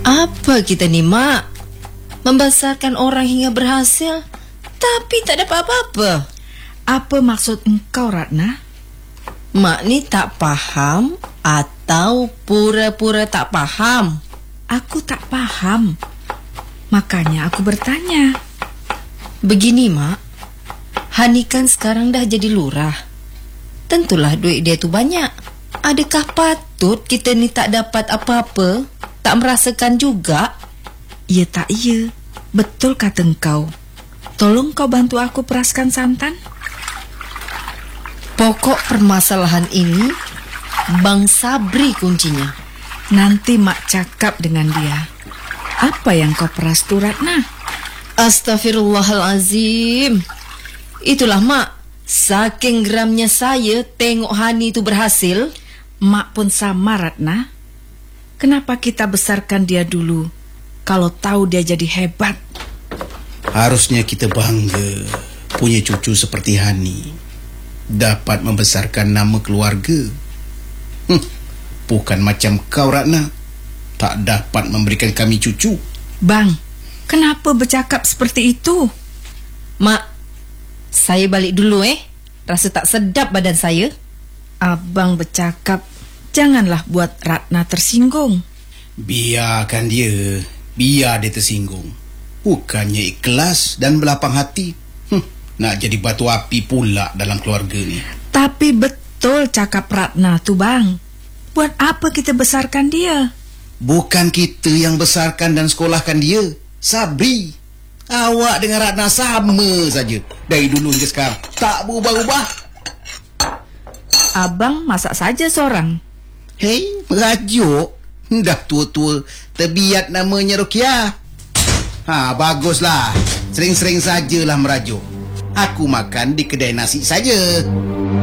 Apa kita ni, Mak? Membesarkan orang hingga berhasil, tapi tak dapat apa-apa. Apa maksud engkau, Ratna? Mak ni tak faham atau pura-pura tak faham? Aku tak faham. Makanya aku bertanya. Begini, Mak. Hani kan sekarang dah jadi lurah. Tentulah duit dia tu banyak. Adakah patut kita ni tak dapat apa-apa? Tak merasakan juga? Ya tak iya. Betul kata engkau. Tolong kau bantu aku peraskan santan. Pokok permasalahan ini Bang Sabri kuncinya. Nanti Mak cakap dengan dia. Apa yang kau peras tu, Ratna? Astaghfirullahalazim. Itulah, Mak. Saking geramnya saya tengok Hani itu berhasil. Mak pun sama, Ratna. Kenapa kita besarkan dia dulu kalau tahu dia jadi hebat? Harusnya kita bangga punya cucu seperti Hani, dapat membesarkan nama keluarga. Bukan macam kau, Ratna, tak dapat memberikan kami cucu. Bang, kenapa bercakap seperti itu? Mak, saya balik dulu Rasa tak sedap badan saya. Abang bercakap, janganlah buat Ratna tersinggung. Biar dia tersinggung. Bukannya ikhlas dan berlapang hati. Nak jadi batu api pula dalam keluarga ni. Tapi betul cakap Ratna tu, Bang. Buat apa kita besarkan dia? Bukan kita yang besarkan dan sekolahkan dia, Sabri. Awak dengan Ratna sama saja dari dulu hingga sekarang. Tak berubah-ubah. Abang masak saja seorang. Hei, merajuk. Dah tua-tua terbiat namanya Rokia. Baguslah. Sering-sering sajalah merajuk. Aku makan di kedai nasi saja.